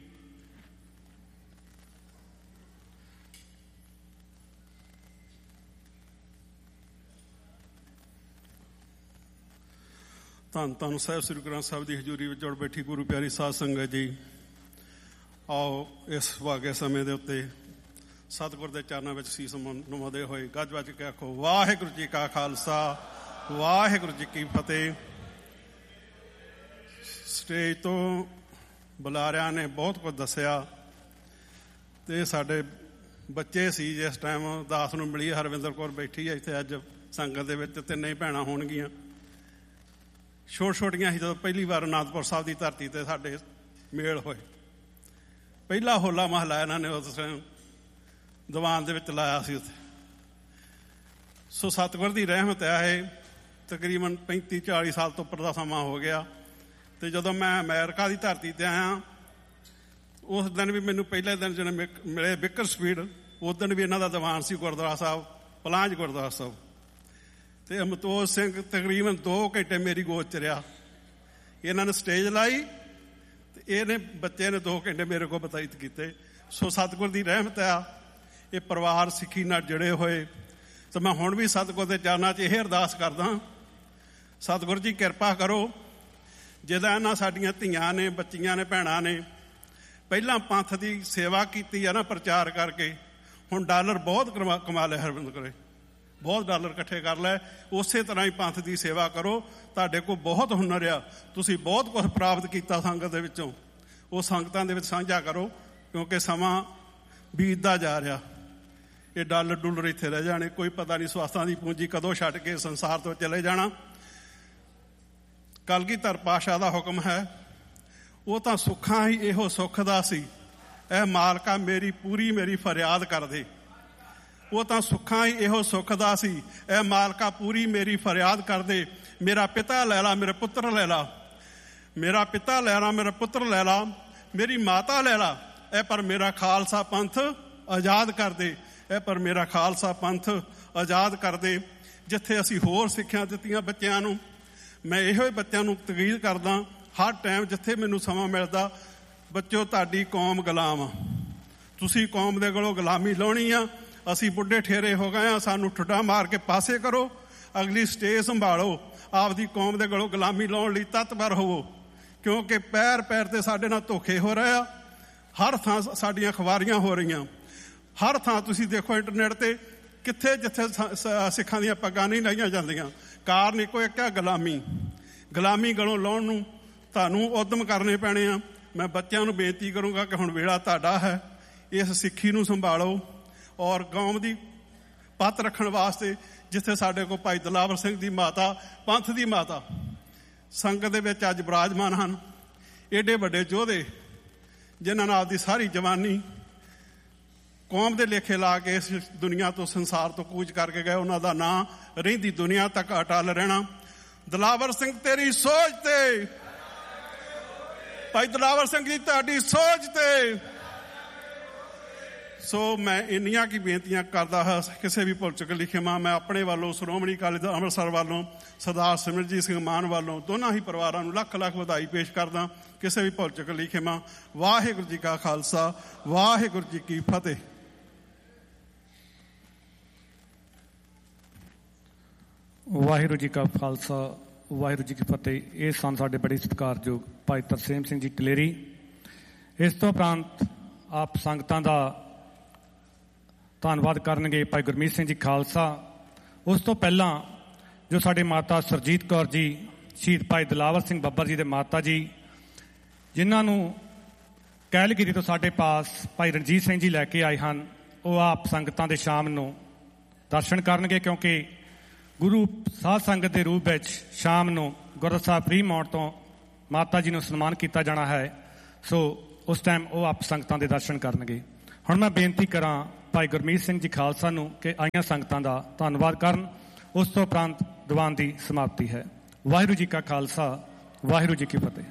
ਧੰਨ ਧੰਨ ਸਾਹਿਬ ਸ੍ਰੀ ਗੁਰੂ ਗ੍ਰੰਥ ਸਾਹਿਬ ਦੀ ਹਜ਼ੂਰੀ ਵਿੱਚ ਜੁੜ ਬੈਠੀ ਗੁਰੂ ਪਿਆਰੀ ਸਾਧ ਸੰਗਤ ਜੀ, ਆਓ ਇਸ ਸੁਭਾਗੇ ਸਮੇਂ ਦੇ ਉੱਤੇ ਸਤਿਗੁਰ ਦੇ ਚਰਨਾਂ ਵਿੱਚ ਸੀਸ ਨਵਾਉਂਦੇ ਹੋਏ ਗੱਜ ਵੱਜ ਕੇ ਆਖੋ ਵਾਹਿਗੁਰੂ ਜੀ ਕਾ ਖਾਲਸਾ ਵਾਹਿਗੁਰੂ ਜੀ ਕੀ ਫਤਿਹ। ਸਟੇਜ ਤੋਂ ਬੁਲਾਰਿਆਂ ਨੇ ਬਹੁਤ ਕੁਝ ਦੱਸਿਆ ਤੇ ਸਾਡੇ ਬੱਚੇ ਸੀ ਜਿਸ ਟਾਈਮ ਦਾਸ ਨੂੰ ਮਿਲੀ ਹਰਵਿੰਦਰ ਕੌਰ ਬੈਠੀ ਹੈ ਇੱਥੇ ਅੱਜ ਸੰਗਤ ਦੇ ਵਿੱਚ, ਤਿੰਨੇ ਹੀ ਭੈਣਾਂ ਹੋਣਗੀਆਂ, ਛੋਟ ਛੋਟੀਆਂ ਸੀ ਜਦੋਂ ਪਹਿਲੀ ਵਾਰ ਅਨੰਦਪੁਰ ਸਾਹਿਬ ਦੀ ਧਰਤੀ ਤੇ ਸਾਡੇ ਮੇਲ ਹੋਏ। ਪਹਿਲਾ ਹੋਲਾ ਮਹੱਲਾ ਇਹਨਾਂ ਨੇ ਉਸ ਟਾਈਮ ਦੀਵਾਨ ਦੇ ਵਿੱਚ ਲਾਇਆ ਸੀ ਉੱਥੇ। ਸੋ ਸਤਿਗੁਰ ਦੀ ਰਹਿਮਤ ਹੈ। ਇਹ ਤਕਰੀਬਨ ਪੈਂਤੀ ਚਾਲੀ ਸਾਲ ਤੋਂ ਉੱਪਰ ਦਾ ਸਮਾਂ ਹੋ ਗਿਆ। ਤੇ ਜਦੋਂ ਮੈਂ ਅਮਰੀਕਾ ਦੀ ਧਰਤੀ ਤੇ ਆਇਆ ਉਸ ਦਿਨ ਵੀ ਮੈਨੂੰ ਪਹਿਲੇ ਦਿਨ ਜਦੋਂ ਮਿਲੇ ਬਿਕਰ ਸਪੀਡ, ਉਸ ਦਿਨ ਵੀ ਇਹਨਾਂ ਦਾ ਦੀਵਾਨ ਸੀ ਗੁਰਦੁਆਰਾ ਸਾਹਿਬ ਪਲਾਂਝ ਗੁਰਦੁਆਰਾ ਸਾਹਿਬ। ਤੇ ਅਮਤੋਜ ਸਿੰਘ ਤਕਰੀਬਨ ਦੋ ਘੰਟੇ ਮੇਰੀ ਗੋਦ ਚ ਰਿਹਾ। ਇਹਨਾਂ ਨੇ ਸਟੇਜ ਲਾਈ ਤੇ ਇਹਨੇ ਬੱਚੇ ਨੇ ਦੋ ਘੰਟੇ ਮੇਰੇ ਕੋਲ ਬਤੀਤ ਕੀਤੇ। ਸੋ ਸਤਿਗੁਰ ਦੀ ਰਹਿਮਤ ਆ। ਇਹ ਪਰਿਵਾਰ ਸਿੱਖੀ ਨਾਲ ਜੁੜੇ ਹੋਏ। ਤੇ ਮੈਂ ਹੁਣ ਵੀ ਸਤਿਗੁਰ ਦੇ ਚਰਨਾਂ 'ਚ ਇਹ ਅਰਦਾਸ ਕਰਦਾ, ਸਤਿਗੁਰ ਜੀ ਕਿਰਪਾ ਕਰੋ। ਜਿਹਦਾ ਇਹਨਾਂ ਸਾਡੀਆਂ ਧੀਆਂ ਨੇ, ਬੱਚੀਆਂ ਨੇ, ਭੈਣਾਂ ਨੇ ਪਹਿਲਾਂ ਪੰਥ ਦੀ ਸੇਵਾ ਕੀਤੀ ਆ ਨਾ ਪ੍ਰਚਾਰ ਕਰਕੇ, ਹੁਣ ਡਾਲਰ ਬਹੁਤ ਕਮਾ ਲਿਆ ਹਰਵਿੰਦਰ ਕਰੇ, ਬਹੁਤ ਡਾਲਰ ਇਕੱਠੇ ਕਰ ਲੈ। ਉਸੇ ਤਰ੍ਹਾਂ ਹੀ ਪੰਥ ਦੀ ਸੇਵਾ ਕਰੋ। ਤੁਹਾਡੇ ਕੋਲ ਬਹੁਤ ਹੁਨਰ ਆ, ਤੁਸੀਂ ਬਹੁਤ ਕੁਝ ਪ੍ਰਾਪਤ ਕੀਤਾ ਸੰਗਤ ਦੇ ਵਿੱਚੋਂ, ਉਹ ਸੰਗਤਾਂ ਦੇ ਵਿੱਚ ਸਾਂਝਾ ਕਰੋ ਕਿਉਂਕਿ ਸਮਾਂ ਬੀਤਦਾ ਜਾ ਰਿਹਾ। ਇਹ ਡਾਲਰ ਡੁਲਰ ਇੱਥੇ ਰਹਿ ਜਾਣੇ, ਕੋਈ ਪਤਾ ਨਹੀਂ ਸਵਾਸਾਂ ਦੀ ਪੂੰਜੀ ਕਦੋਂ ਛੱਡ ਕੇ ਸੰਸਾਰ ਤੋਂ ਚਲੇ ਜਾਣਾ। ਕਲਗੀਧਰ ਪਾਤਸ਼ਾਹ ਦਾ ਹੁਕਮ ਹੈ, ਉਹ ਤਾਂ ਸੁੱਖਾਂ ਹੀ ਇਹੋ ਸੁੱਖ ਦਾ ਸੀ, ਇਹ ਮਾਲਕਾ ਮੇਰੀ ਪੂਰੀ ਮੇਰੀ ਫਰਿਆਦ ਕਰਦੇ। ਉਹ ਤਾਂ ਸੁੱਖਾਂ ਹੀ ਇਹੋ ਸੁੱਖ ਦਾ ਸੀ, ਇਹ ਮਾਲਕਾ ਪੂਰੀ ਮੇਰੀ ਫਰਿਆਦ ਕਰਦੇ। ਮੇਰਾ ਪਿਤਾ ਲੈ ਲਾ, ਮੇਰਾ ਪੁੱਤਰ ਲੈ ਲਾ, ਮੇਰਾ ਪਿਤਾ ਲੈ ਲਾ, ਮੇਰਾ ਪੁੱਤਰ ਲੈ ਲਾ, ਮੇਰੀ ਮਾਤਾ ਲੈ ਲਾ, ਇਹ ਪਰ ਮੇਰਾ ਖਾਲਸਾ ਪੰਥ ਆਜ਼ਾਦ ਕਰਦੇ, ਇਹ ਪਰ ਮੇਰਾ ਖਾਲਸਾ ਪੰਥ ਆਜ਼ਾਦ ਕਰਦੇ। ਜਿੱਥੇ ਅਸੀਂ ਹੋਰ ਸਿੱਖਿਆ ਦਿੱਤੀਆਂ ਬੱਚਿਆਂ ਨੂੰ, ਮੈਂ ਇਹੋ ਹੀ ਬੱਚਿਆਂ ਨੂੰ ਤਕੀਦ ਕਰਦਾ ਹਰ ਟਾਈਮ ਜਿੱਥੇ ਮੈਨੂੰ ਸਮਾਂ ਮਿਲਦਾ, ਬੱਚਿਓ ਤੁਹਾਡੀ ਕੌਮ ਗੁਲਾਮ ਆ, ਤੁਸੀਂ ਕੌਮ ਦੇ ਕੋਲੋਂ ਗੁਲਾਮੀ ਲਾਉਣੀ ਆ। ਅਸੀਂ ਬੁੱਢੇ ਠੇਰੇ ਹੋ ਗਏ ਆ, ਸਾਨੂੰ ਠੁੱਡਾ ਮਾਰ ਕੇ ਪਾਸੇ ਕਰੋ, ਅਗਲੀ ਸਟੇਜ ਸੰਭਾਲੋ, ਆਪਦੀ ਕੌਮ ਦੇ ਕੋਲੋਂ ਗੁਲਾਮੀ ਲਾਉਣ ਲਈ ਤਤਪਰ ਹੋਵੋ ਕਿਉਂਕਿ ਪੈਰ ਪੈਰ ਤੇ ਸਾਡੇ ਨਾਲ ਧੋਖੇ ਹੋ ਰਹੇ ਆ। ਹਰ ਥਾਂ ਸਾਡੀਆਂ ਖਵਾਰੀਆਂ ਹੋ ਰਹੀਆਂ, ਹਰ ਥਾਂ ਤੁਸੀਂ ਦੇਖੋ ਇੰਟਰਨੈਟ ਤੇ ਕਿੱਥੇ ਜਿੱਥੇ ਸਿੱਖਾਂ ਦੀਆਂ ਪੱਗਾਂ ਨਹੀਂ ਲਾਈਆਂ ਜਾਂਦੀਆਂ, ਕਾਰਨ ਇੱਕੋ ਇੱਕ ਹੈ ਗੁਲਾਮੀ। ਗੁਲਾਮੀ ਗਲੋਂ ਲਾਉਣ ਨੂੰ ਤੁਹਾਨੂੰ ਉਦਮ ਕਰਨੇ ਪੈਣੇ ਆ। ਮੈਂ ਬੱਚਿਆਂ ਨੂੰ ਬੇਨਤੀ ਕਰੂੰਗਾ ਕਿ ਹੁਣ ਵੇਲਾ ਤੁਹਾਡਾ ਹੈ, ਇਸ ਸਿੱਖੀ ਨੂੰ ਸੰਭਾਲੋ ਔਰ ਕੌਮ ਦੀ ਪੱਤ ਰੱਖਣ ਵਾਸਤੇ ਜਿੱਥੇ ਸਾਡੇ ਕੋਲ ਭਾਈ ਦਿਲਾਵਰ ਸਿੰਘ ਦੀ ਮਾਤਾ, ਪੰਥ ਦੀ ਮਾਤਾ ਸੰਗਤ ਦੇ ਵਿੱਚ ਅੱਜ ਬਿਰਾਜਮਾਨ ਹਨ, ਏਡੇ ਵੱਡੇ ਯੋਧੇ ਜਿਨ੍ਹਾਂ ਨਾਲ ਆਪਦੀ ਸਾਰੀ ਜਵਾਨੀ ਕੌਮ ਦੇ ਲੇਖੇ ਲਾ ਕੇ ਇਸ ਦੁਨੀਆ ਤੋਂ ਸੰਸਾਰ ਤੋਂ ਕੂਚ ਕਰਕੇ ਗਏ, ਉਹਨਾਂ ਦਾ ਨਾਂ ਰਹਿੰਦੀ ਦੁਨੀਆ ਤੱਕ ਅਟਲ ਰਹਿਣਾ। ਦਿਲਾਵਰ ਸਿੰਘ ਤੇਰੀ ਸੋਚ ਤੇ, ਭਾਈ ਦਿਲਾਵਰ ਸਿੰਘ ਜੀ ਤੁਹਾਡੀ ਸੋਚ ਤੇ। ਸੋ ਮੈਂ ਇੰਨੀਆਂ ਕੀ ਬੇਨਤੀਆਂ ਕਰਦਾ ਹਾਂ, ਕਿਸੇ ਵੀ ਭੁੱਲ ਚੁੱਕ ਲਿਖੇ ਮਾਂ ਮੈਂ ਆਪਣੇ ਵੱਲੋਂ, ਸ਼੍ਰੋਮਣੀ ਅਕਾਲੀ ਦਲ ਅੰਮ੍ਰਿਤਸਰ ਵੱਲੋਂ, ਸਰਦਾਰ ਸਿਮਰਜੀਤ ਸਿੰਘ ਮਾਨ ਵੱਲੋਂ ਦੋਨਾਂ ਹੀ ਪਰਿਵਾਰਾਂ ਨੂੰ ਲੱਖ ਲੱਖ ਵਧਾਈ ਪੇਸ਼ ਕਰਦਾ। ਕਿਸੇ ਵੀ ਭੁੱਲ ਚੁੱਕ ਲਿਖੇ ਮਾਂ। ਵਾਹਿਗੁਰੂ ਜੀ ਕਾ ਖਾਲਸਾ, ਵਾਹਿਗੁਰੂ ਜੀ ਕੀ ਫਤਿਹ। ਵਾਹਿਗੁਰੂ ਜੀ ਕਾ ਖਾਲਸਾ, ਵਾਹਿਗੁਰੂ ਜੀ ਕੀ ਫਤਿਹ। ਇਹ ਸਨ ਸਾਡੇ ਬੜੇ ਸਤਿਕਾਰਯੋਗ ਭਾਈ ਤਰਸੇਮ ਸਿੰਘ ਜੀ ਟਲੇਰੀ। ਇਸ ਤੋਂ ਉਪਰੰਤ ਆਪ ਸੰਗਤਾਂ ਦਾ ਧੰਨਵਾਦ ਕਰਨਗੇ ਭਾਈ ਗੁਰਮੀਤ ਸਿੰਘ ਜੀ ਖਾਲਸਾ। ਉਸ ਤੋਂ ਪਹਿਲਾਂ ਜੋ ਸਾਡੇ ਮਾਤਾ ਸਰਜੀਤ ਕੌਰ ਜੀ, ਸ਼ਹੀਦ ਭਾਈ ਦਿਲਾਵਰ ਸਿੰਘ ਬੱਬਰ ਜੀ ਦੇ ਮਾਤਾ ਜੀ, ਜਿਨ੍ਹਾਂ ਨੂੰ ਕੈਲਗਰੀ ਤੋਂ ਸਾਡੇ ਪਾਸ ਭਾਈ ਰਣਜੀਤ ਸਿੰਘ ਜੀ ਲੈ ਕੇ ਆਏ ਹਨ, ਉਹ ਆਪ ਸੰਗਤਾਂ ਦੇ ਸ਼ਾਮ ਨੂੰ ਦਰਸ਼ਨ ਕਰਨਗੇ ਕਿਉਂਕਿ ਗੁਰੂ ਸਾਧ ਸੰਗਤ ਦੇ ਰੂਪ ਵਿੱਚ ਸ਼ਾਮ ਨੂੰ ਗੁਰਦੁਆਰਾ ਸਾਹਿਬ ਫਰੀਮੌਂਟ ਤੋਂ ਮਾਤਾ ਜੀ ਨੂੰ ਸਨਮਾਨ ਕੀਤਾ ਜਾਣਾ ਹੈ। ਸੋ ਉਸ ਟਾਈਮ ਉਹ ਆਪ ਸੰਗਤਾਂ ਦੇ ਦਰਸ਼ਨ ਕਰਨਗੇ। ਹੁਣ ਮੈਂ ਬੇਨਤੀ ਕਰਾਂ ਭਾਈ ਗੁਰਮੀਤ ਸਿੰਘ ਜੀ ਖਾਲਸਾ ਨੂੰ ਕਿ ਆਈਆਂ ਸੰਗਤਾਂ ਦਾ ਧੰਨਵਾਦ ਕਰਨ। ਉਸ ਤੋਂ ਉਪਰੰਤ ਦੀਵਾਨ ਦੀ ਸਮਾਪਤੀ ਹੈ। ਵਾਹਿਗੁਰੂ ਜੀ ਕਾ ਖਾਲਸਾ, ਵਾਹਿਗੁਰੂ ਜੀ ਕੀ ਫਤਿਹ।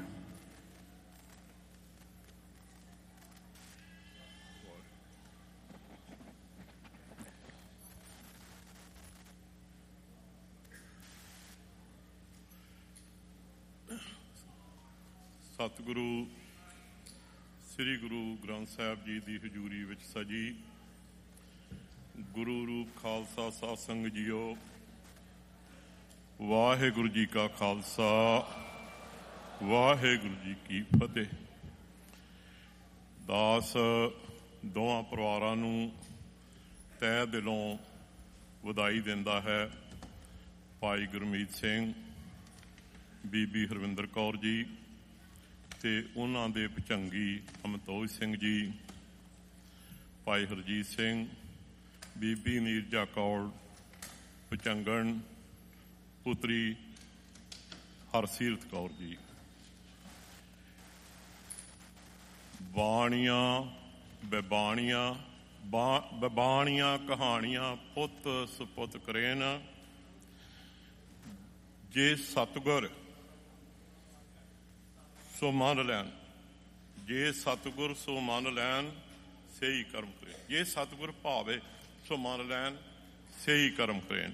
ਸਤਿਗੁਰੂ ਸ੍ਰੀ ਗੁਰੂ ਗ੍ਰੰਥ ਸਾਹਿਬ ਜੀ ਦੀ ਹਜ਼ੂਰੀ ਵਿੱਚ ਸਜੀ ਗੁਰੂ ਰੂਪ ਖਾਲਸਾ ਸਾਧ ਸੰਗਤ ਜੀਓ, ਵਾਹਿਗੁਰੂ ਜੀ ਕਾ ਖਾਲਸਾ, ਵਾਹਿਗੁਰੂ ਜੀ ਕੀ ਫਤਿਹ। ਦਾਸ ਦੋਵਾਂ ਪਰਿਵਾਰਾਂ ਨੂੰ ਤਹਿ ਦਿਲੋਂ ਵਧਾਈ ਦਿੰਦਾ ਹੈ ਭਾਈ ਗੁਰਮੀਤ ਸਿੰਘ, ਬੀਬੀ ਹਰਵਿੰਦਰ ਕੌਰ ਜੀ ਤੇ ਉਹਨਾਂ ਦੇ ਭੁਚੰਗੀ ਅਮਤੋਜ ਸਿੰਘ ਜੀ, ਭਾਈ ਹਰਜੀਤ ਸਿੰਘ, ਬੀਬੀ ਨੀਰਜਾ ਕੌਰ ਭੁਚੰਗਣ, ਪੁੱਤਰੀ ਹਰਸੀਰਤ ਕੌਰ ਜੀ। ਬਾਣੀਆਂ ਬਬਾਣੀਆਂ ਬਬਾਣੀਆਂ ਕਹਾਣੀਆਂ ਪੁੱਤ ਸੁਪੁੱਤ ਕਰੇਨ, ਜੇ ਸਤਿਗੁਰ ਸੋ ਮੰਨ ਲੈਣ, ਜੇ ਸਤਿਗੁਰ ਸੋ ਮੰਨ ਲੈਣ ਸਹੀ ਕਰਮ ਕਰੇ, ਜੇ ਸਤਿਗੁਰ ਭਾਵੇ ਸੋ ਮੰਨ ਲੈਣ ਸਹੀ ਕਰਮ ਕਰੇਨ।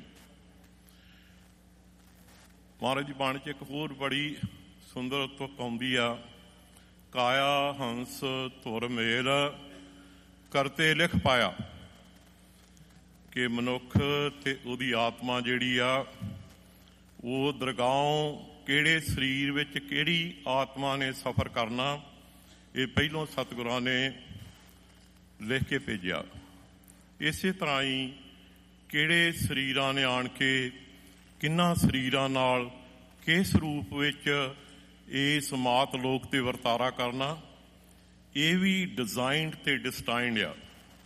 ਮਹਾਰਾਜ ਦੀ ਬਾਣੀ ਚ ਇੱਕ ਹੋਰ ਬੜੀ ਸੁੰਦਰ ਤੁਕ ਆਉਂਦੀ ਆ, ਕਾਇਆ ਹੰਸ ਧੁਰ ਮੇਲ ਕਰਤੇ ਲਿਖ ਪਾਇਆ, ਕਿ ਮਨੁੱਖ ਤੇ ਉਹਦੀ ਆਤਮਾ ਜਿਹੜੀ ਆ ਉਹ ਦਰਗਾਹੋਂ ਕਿਹੜੇ ਸਰੀਰ ਵਿੱਚ ਕਿਹੜੀ ਆਤਮਾ ਨੇ ਸਫ਼ਰ ਕਰਨਾ, ਇਹ ਪਹਿਲੋਂ ਸਤਿਗੁਰਾਂ ਨੇ ਲਿਖ ਕੇ ਭੇਜਿਆ। ਇਸੇ ਤਰ੍ਹਾਂ ਹੀ ਕਿਹੜੇ ਸਰੀਰਾਂ ਨੇ ਆਣ ਕੇ ਕਿੰਨਾ ਸਰੀਰਾਂ ਨਾਲ ਕਿਸ ਰੂਪ ਵਿੱਚ ਇਸ ਮਾਤ ਲੋਕ ਤੇ ਵਰਤਾਰਾ ਕਰਨਾ, ਇਹ ਵੀ ਡਿਜ਼ਾਈਨਡ ਤੇ ਡਿਸਟਾਈਨਡ ਆ।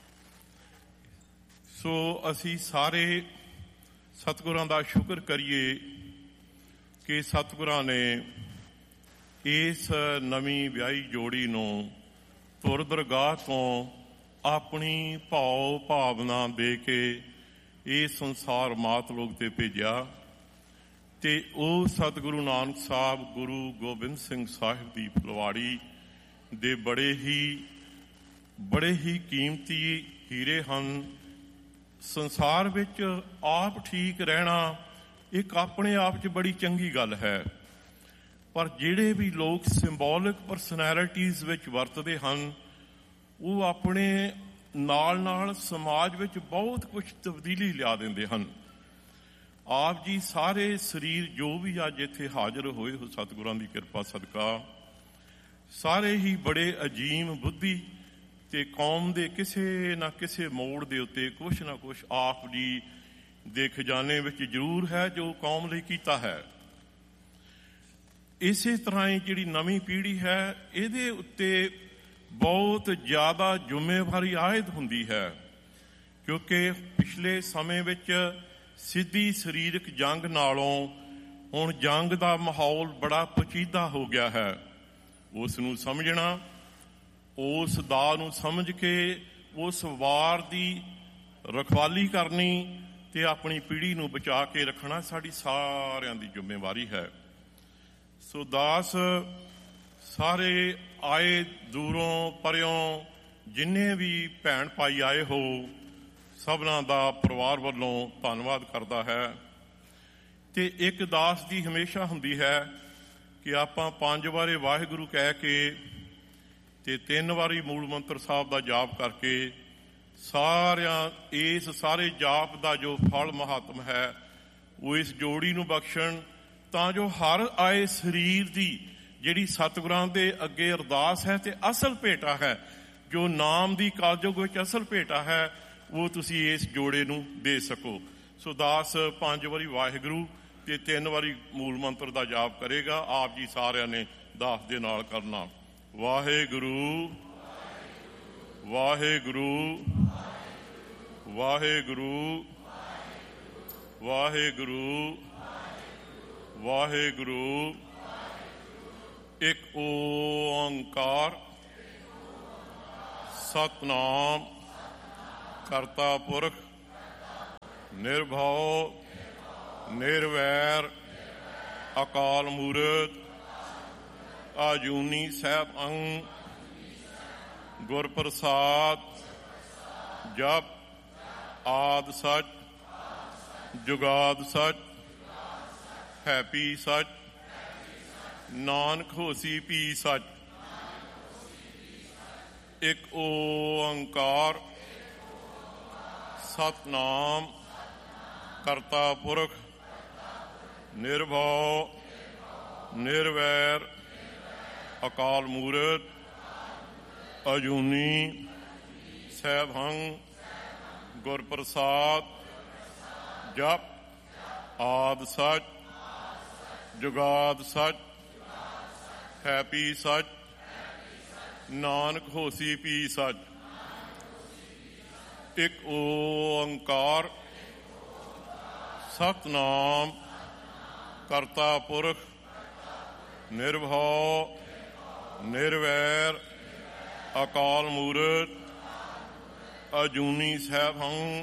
ਸੋ ਅਸੀਂ ਸਾਰੇ ਸਤਿਗੁਰਾਂ ਦਾ ਸ਼ੁਕਰ ਕਰੀਏ ਕਿ ਸਤਿਗੁਰਾਂ ਨੇ ਇਸ ਨਵੀਂ ਵਿਆਹੀ ਜੋੜੀ ਨੂੰ ਧੁਰ ਦਰਗਾਹ ਤੋਂ ਆਪਣੀ ਭਾਵ ਭਾਵਨਾ ਦੇ ਕੇ ਇਹ ਸੰਸਾਰ ਮਾਤ ਲੋਕ ਤੇ ਭੇਜਿਆ, ਤੇ ਉਹ ਸਤਿਗੁਰੂ ਨਾਨਕ ਸਾਹਿਬ ਗੁਰੂ ਗੋਬਿੰਦ ਸਿੰਘ ਸਾਹਿਬ ਦੀ ਫੁਲਵਾੜੀ ਦੇ ਬੜੇ ਹੀ ਬੜੇ ਹੀ ਕੀਮਤੀ ਹੀਰੇ ਹਨ। ਸੰਸਾਰ ਵਿੱਚ ਆਪ ਠੀਕ ਰਹਿਣਾ ਇੱਕ ਆਪਣੇ ਆਪ 'ਚ ਬੜੀ ਚੰਗੀ ਗੱਲ ਹੈ, ਪਰ ਜਿਹੜੇ ਵੀ ਲੋਕ ਸਿੰਬੋਲਿਕ ਪਰਸਨੈਲਿਟੀਜ਼ ਵਿੱਚ ਵਰਤਦੇ ਹਨ ਉਹ ਆਪਣੇ ਨਾਲ ਨਾਲ ਸਮਾਜ ਵਿੱਚ ਬਹੁਤ ਕੁਝ ਤਬਦੀਲੀ ਲਿਆ ਦਿੰਦੇ ਹਨ। ਆਪ ਜੀ ਸਾਰੇ ਸਰੀਰ ਜੋ ਵੀ ਅੱਜ ਇੱਥੇ ਹਾਜ਼ਰ ਹੋਏ ਹੋ ਸਤਿਗੁਰਾਂ ਦੀ ਕਿਰਪਾ ਸਦਕਾ, ਸਾਰੇ ਹੀ ਬੜੇ ਅਜੀਮ ਬੁੱਧੀ ਤੇ ਕੌਮ ਦੇ ਕਿਸੇ ਨਾ ਕਿਸੇ ਮੋੜ ਦੇ ਉੱਤੇ ਕੁਛ ਨਾ ਕੁਛ ਆਪ ਜੀ ਦੇ ਖਜ਼ਾਨੇ ਵਿੱਚ ਜ਼ਰੂਰ ਹੈ ਜੋ ਕੌਮ ਲਈ ਕੀਤਾ ਹੈ। ਇਸੇ ਤਰ੍ਹਾਂ ਹੀ ਜਿਹੜੀ ਨਵੀਂ ਪੀੜ੍ਹੀ ਹੈ ਇਹਦੇ ਉੱਤੇ ਬਹੁਤ ਜ਼ਿਆਦਾ ਜ਼ਿੰਮੇਵਾਰੀ ਆਇਦ ਹੁੰਦੀ ਹੈ, ਕਿਉਂਕਿ ਪਿਛਲੇ ਸਮੇਂ ਵਿੱਚ ਸਿੱਧੀ ਸਰੀਰਕ ਜੰਗ ਨਾਲੋਂ ਹੁਣ ਜੰਗ ਦਾ ਮਾਹੌਲ ਬੜਾ ਪਚੀਦਾ ਹੋ ਗਿਆ ਹੈ। ਉਸ ਨੂੰ ਸਮਝਣਾ, ਉਸ ਦਾ ਨੂੰ ਸਮਝ ਕੇ ਉਸ ਵਾਰ ਦੀ ਰਖਵਾਲੀ ਕਰਨੀ ਤੇ ਆਪਣੀ ਪੀੜ੍ਹੀ ਨੂੰ ਬਚਾ ਕੇ ਰੱਖਣਾ ਸਾਡੀ ਸਾਰਿਆਂ ਦੀ ਜ਼ਿੰਮੇਵਾਰੀ ਹੈ। ਸੋ ਦਾਸ ਸਾਰੇ ਆਏ ਦੂਰੋਂ ਪਰਿਓਂ ਜਿੰਨੇ ਵੀ ਭੈਣ ਭਾਈ ਆਏ ਹੋ ਸਭਨਾਂ ਦਾ ਪਰਿਵਾਰ ਵੱਲੋਂ ਧੰਨਵਾਦ ਕਰਦਾ ਹੈ। ਤੇ ਇੱਕ ਦਾਸ ਦੀ ਹਮੇਸ਼ਾ ਹੁੰਦੀ ਹੈ ਕਿ ਆਪਾਂ ਪੰਜ ਵਾਰੇ ਵਾਹਿਗੁਰੂ ਕਹਿ ਕੇ ਤੇ ਤਿੰਨ ਵਾਰੀ ਮੂਲ ਮੰਤਰ ਸਾਹਿਬ ਦਾ ਜਾਪ ਕਰਕੇ ਸਾਰਿਆਂ ਇਸ ਸਾਰੇ ਜਾਪ ਦਾ ਜੋ ਫਲ ਮਹਾਤਮ ਹੈ ਉਹ ਇਸ ਜੋੜੀ ਨੂੰ ਬਖਸ਼ਣ, ਤਾਂ ਜੋ ਹਰ ਆਏ ਸਰੀਰ ਦੀ ਜਿਹੜੀ ਸਤਿਗੁਰਾਂ ਦੇ ਅੱਗੇ ਅਰਦਾਸ ਹੈ ਤੇ ਅਸਲ ਭੇਟਾ ਹੈ, ਜੋ ਨਾਮ ਦੀ ਕਾਲਜੋਗ ਵਿੱਚ ਅਸਲ ਭੇਟਾ ਹੈ, ਉਹ ਤੁਸੀਂ ਇਸ ਜੋੜੇ ਨੂੰ ਦੇ ਸਕੋ। ਸੋ ਦਾਸ ਪੰਜ ਵਾਰੀ ਵਾਹਿਗੁਰੂ ਤੇ ਤਿੰਨ ਵਾਰੀ ਮੂਲ ਮੰਤਰ ਦਾ ਜਾਪ ਕਰੇਗਾ। ਆਪ ਜੀ ਸਾਰਿਆਂ ਨੇ ਦਾਸ ਦੇ ਨਾਲ ਕਰਨਾ। ਵਾਹਿਗੁਰੂ ਵਾਹਿਗੁਰੂ ਵਾਹਿਗੁਰੂ ਵਾਹਿਗੁਰੂ ਵਾਹਿਗੁਰੂ। ਇੱਕ ਓੰਕਾਰ ਸਤਿਨਾਮ ਕਰਤਾ ਪੁਰਖ ਨਿਰਭਉ ਨਿਰਵੈਰ ਅਕਾਲ ਮੂਰਤ ਆਜੂਨੀ ਸੈਭ ਅੰਗ ਗੁਰ ਪ੍ਰਸਾਦ ਜਪ ਆਦ ਸਚ ਜੁਗਾਦ ਸਚ ਹੈਪੀ ਸਚ ਨਾਨਕ ਹੋਸੀ ਪੀ ਸਚ। ਇੱਕ ਓੰਕਾਰ ਸਤਿਨਾਮ ਕਰਤਾ ਪੁਰਖ ਨਿਰਭਉ ਨਿਰਵੈਰ ਅਕਾਲ ਮੂਰਤ ਅਜੂਨੀ ਸੈਭੰ ਗੁਰਪ੍ਰਸਾਦ ਜਪ ਆਦ ਸੱਚ ਜੁਗਾਦ ਸੱਚ ਹੈਪੀ ਸੱਚ ਨਾਨਕ ਹੋਸੀ ਪੀ ਸੱਚ। ਇੱਕ ਓੰਕਾਰ ਸਤਿਨਾਮ ਕਰਤਾ ਪੁਰਖ ਨਿਰਭਉ ਨਿਰਵੈਰ ਅਕਾਲ ਮੂਰਤ ਅਜੂਨੀ ਸੈਭੰ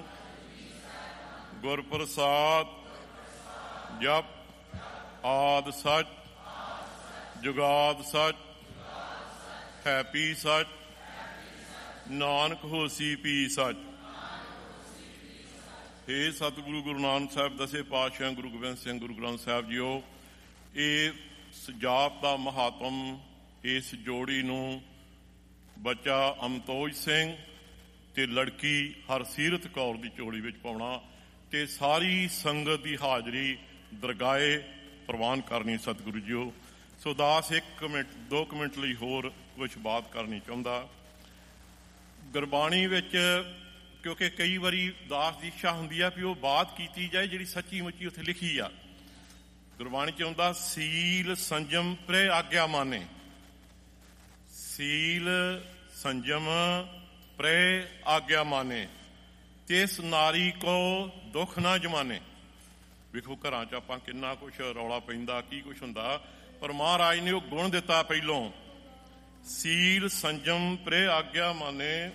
ਗੁਰਪ੍ਰਸਾਦ ਜਪ ਆਦ ਸੱਚ ਜੁਗਾਦ ਸੱਚ ਹੈਪੀ ਸੱਚ ਨਾਨਕ ਹੋਸੀ ਪੀ ਸੱਚ। ਹੇ ਸਤਿਗੁਰੂ ਗੁਰੂ ਨਾਨਕ ਸਾਹਿਬ ਦਸੇ ਪਾਤਸ਼ਾਹ ਗੁਰੂ ਗੋਬਿੰਦ ਸਿੰਘ ਗੁਰੂ ਗ੍ਰੰਥ ਸਾਹਿਬ ਜੀਓ, ਇਹ ਜਾਪ ਦਾ ਮਹਾਤਮ ਇਸ ਜੋੜੀ ਨੂੰ ਬੱਚਾ ਅਮਤੋਜ ਸਿੰਘ ਤੇ ਲੜਕੀ ਹਰਸੀਰਤ ਕੌਰ ਦੀ ਝੋਲੀ ਵਿੱਚ ਪਾਉਣਾ ਤੇ ਸਾਰੀ ਸੰਗਤ ਦੀ ਹਾਜ਼ਰੀ ਦਰਗਾਹੇ ਪ੍ਰਵਾਨ ਕਰਨੀ ਸਤਿਗੁਰੂ ਜੀਓ। ਸੋ ਦਾਸ ਇੱਕ ਮਿੰਟ ਦੋ ਕੁ ਮਿੰਟ ਲਈ ਹੋਰ ਕੁਝ ਬਾਤ ਕਰਨੀ ਚਾਹੁੰਦਾ। ਗੁਰਬਾਣੀ ਵਿੱਚ ਕਿਉਂਕਿ ਕਈ ਵਾਰੀ ਦਾਸ ਦੀ ਇੱਛਾ ਹੁੰਦੀ ਆ ਵੀ ਉਹ ਬਾਤ ਕੀਤੀ ਜਾਏ ਜਿਹੜੀ ਸੱਚੀ ਮੁੱਚੀ ਉੱਥੇ ਲਿਖੀ ਆ। ਗੁਰਬਾਣੀ ਚ ਆਉਂਦਾ ਸੀਲ ਸੰਜਮ ਪ੍ਰੇ ਆਗਿਆ ਮਾਨੇ, ਸੀਲ ਸੰਜਮ ਪ੍ਰੇ ਆਗਿਆ ਮਾਨੇ ਤਿਸ ਨਾਰੀ ਕੋ ਦੁੱਖ ਨਾ ਜਮਾਨੇ। ਵੇਖੋ ਘਰਾਂ ਚ ਆਪਾਂ ਕਿੰਨਾ ਕੁਛ ਰੌਲਾ ਪੈਂਦਾ, ਕੀ ਕੁਛ ਹੁੰਦਾ, ਪਰ ਮਹਾਰਾਜ ਨੇ ਉਹ ਗੁਣ ਦਿੱਤਾ ਪਹਿਲੋਂ, ਸੀਲ ਸੰਜਮ ਪ੍ਰੇ ਆਗਿਆ ਮਾਨੇ।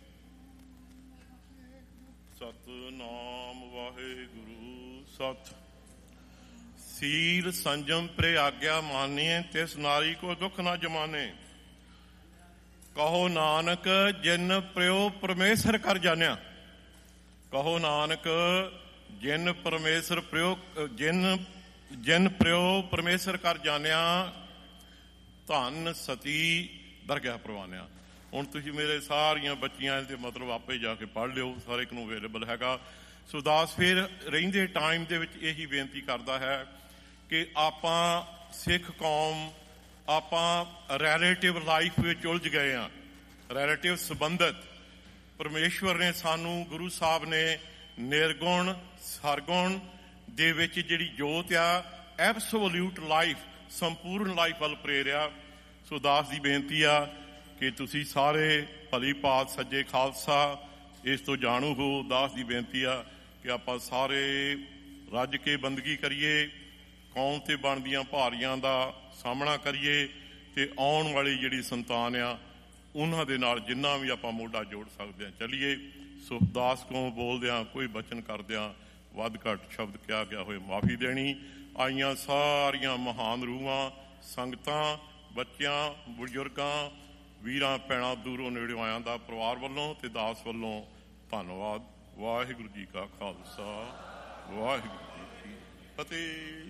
ਸਤਿਨਾਮ ਵਾਹਿਗੁਰੂ ਸਤ। ਸੀਲ ਸੰਜਮ ਪ੍ਰੇ ਆਗਿਆ ਮਾਨੀਏ ਤਿਸ ਨਾਰੀ ਕੋ ਦੁੱਖ ਨਾ ਜਮਾਨੇ। ਕਹੋ ਨਾਨਕ ਜਿਨ ਪ੍ਰਯੋ ਪਰਮੇਸ਼ਰ ਕਰ ਜਾਣਿਆ, ਕਹੋ ਨਾਨਕ ਜਿਨ ਪਰਮੇਸ਼ਰ ਪ੍ਰਯੋ ਜਿਨ ਜਿਨ ਪ੍ਰਯੋ ਪਰਮੇਸ਼ਰ ਕਰ ਜਾਣਿਆ ਧਨ ਸਤੀ ਦਰਗਾਹ ਪ੍ਰਵਾਨਿਆ। ਹੁਣ ਤੁਸੀਂ ਮੇਰੇ ਸਾਰੀਆਂ ਬੱਚੀਆਂ ਦੇ ਮਤਲਬ ਆਪੇ ਜਾ ਕੇ ਪੜ੍ਹ ਲਿਓ, ਸਾਰੇ ਇੱਕ ਨੂੰ ਅਵੇਲੇਬਲ ਹੈਗਾ। ਸੋ ਦਾਸ ਫਿਰ ਰਹਿੰਦੇ ਟਾਈਮ ਦੇ ਵਿੱਚ ਇਹੀ ਬੇਨਤੀ ਕਰਦਾ ਹੈ ਕਿ ਆਪਾਂ ਸਿੱਖ ਕੌਮ ਆਪਾਂ ਰੈਲੇਟਿਵ ਲਾਈਫ ਵਿੱਚ ਉਲਝ ਗਏ ਹਾਂ, ਰੈਲੇਟਿਵ ਸੰਬੰਧਤ। ਪਰਮੇਸ਼ਵਰ ਨੇ ਸਾਨੂੰ, ਗੁਰੂ ਸਾਹਿਬ ਨੇ ਨਿਰਗੁਣ ਸਰਗੁਣ ਦੇ ਵਿੱਚ ਜਿਹੜੀ ਜੋਤ ਆ ਐਬਸੋਲਿਊਟ ਲਾਈਫ, ਸੰਪੂਰਨ ਲਾਈਫ ਵੱਲ ਪ੍ਰੇਰਿਆ। ਸੋ ਦਾਸ ਦੀ ਬੇਨਤੀ ਆ ਕਿ ਤੁਸੀਂ ਸਾਰੇ ਭਲੀ ਭਾਤ ਸੱਜੇ ਖਾਲਸਾ ਇਸ ਤੋਂ ਜਾਣੂ ਹੋ। ਦਾਸ ਦੀ ਬੇਨਤੀ ਆ ਕਿ ਆਪਾਂ ਸਾਰੇ ਰੱਜ ਕੇ ਬੰਦਗੀ ਕਰੀਏ, ਕੌਮ ਤੇ ਬਣਦੀਆਂ ਭਾਰੀਆਂ ਦਾ ਸਾਹਮਣਾ ਕਰੀਏ ਤੇ ਆਉਣ ਵਾਲੀ ਜਿਹੜੀ ਸੰਤਾਨ ਆ ਉਹਨਾਂ ਦੇ ਨਾਲ ਜਿੰਨਾ ਵੀ ਆਪਾਂ ਮੋਢਾ ਜੋੜ ਸਕਦੇ ਹਾਂ ਚੱਲੀਏ। ਸੋ ਦਾਸ ਕੋਲੋਂ ਬੋਲਦਿਆਂ ਕੋਈ ਬਚਨ ਕਰਦਿਆਂ ਵੱਧ ਘੱਟ ਸ਼ਬਦ ਕਿਹਾ ਗਿਆ ਹੋਏ ਮਾਫੀ ਦੇਣੀ। ਆਈਆਂ ਸਾਰੀਆਂ ਮਹਾਨ ਰੂਹਾਂ, ਸੰਗਤਾਂ, ਬੱਚਿਆਂ, ਬਜ਼ੁਰਗਾਂ, ਵੀਰਾਂ ਭੈਣਾਂ, ਦੂਰੋਂ ਨੇੜਿਓਂ ਆਇਆਂ ਦਾ ਪਰਿਵਾਰ ਵੱਲੋਂ ਤੇ ਦਾਸ ਵੱਲੋਂ ਧੰਨਵਾਦ। ਵਾਹਿਗੁਰੂ ਜੀ ਕਾ ਖਾਲਸਾ, ਵਾਹਿਗੁਰੂ ਜੀ ਕੀ ਫਤਿਹ।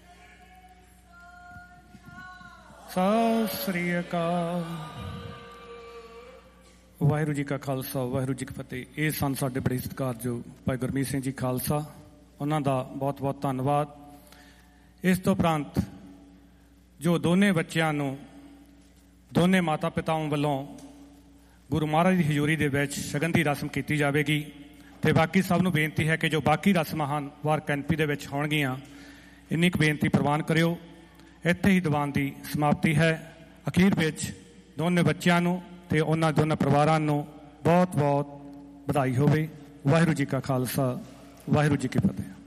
ਸਤਿ ਸ੍ਰੀ ਅਕਾਲ। ਵਾਹਿਗੁਰੂ ਜੀ ਕਾ ਖਾਲਸਾ, ਵਾਹਿਗੁਰੂ ਜੀ ਕੀ ਫਤਿਹ। ਇਹ ਸਨ ਸਾਡੇ ਬੜੇ ਸਤਿਕਾਰਯੋਗ ਭਾਈ ਗੁਰਮੀਤ ਸਿੰਘ ਜੀ ਖਾਲਸਾ, ਉਹਨਾਂ ਦਾ ਬਹੁਤ ਬਹੁਤ ਧੰਨਵਾਦ। ਇਸ ਤੋਂ ਉਪਰੰਤ ਜੋ ਦੋਨੇ ਬੱਚਿਆਂ ਨੂੰ ਦੋਨੇ ਮਾਤਾ ਪਿਤਾਵਾਂ ਵੱਲੋਂ ਗੁਰੂ ਮਹਾਰਾਜ ਦੀ ਹਜ਼ੂਰੀ ਦੇ ਵਿੱਚ ਸ਼ਗਨ ਦੀ ਰਸਮ ਕੀਤੀ ਜਾਵੇਗੀ ਤੇ ਬਾਕੀ ਸਭ ਨੂੰ ਬੇਨਤੀ ਹੈ ਕਿ ਜੋ ਬਾਕੀ ਰਸਮਾਂ ਹਨ ਵਾਰ ਕੈਂਪੀ ਦੇ ਵਿੱਚ ਹੋਣਗੀਆਂ, ਇੰਨੀ ਕੁ ਬੇਨਤੀ ਪ੍ਰਵਾਨ ਕਰਿਓ। ਇੱਥੇ ਹੀ ਦੀਵਾਨ ਦੀ ਸਮਾਪਤੀ ਹੈ। ਅਖੀਰ ਵਿੱਚ ਦੋਨੇ ਬੱਚਿਆਂ ਨੂੰ ਤੇ ਉਹਨਾਂ ਦੋਨਾਂ ਪਰਿਵਾਰਾਂ ਨੂੰ ਬਹੁਤ ਬਹੁਤ ਵਧਾਈ ਹੋਵੇ। ਵਾਹਿਗੁਰੂ ਜੀ ਕਾ ਖਾਲਸਾ, ਵਾਹਿਗੁਰੂ ਜੀ ਕੀ ਫਤਿਹ।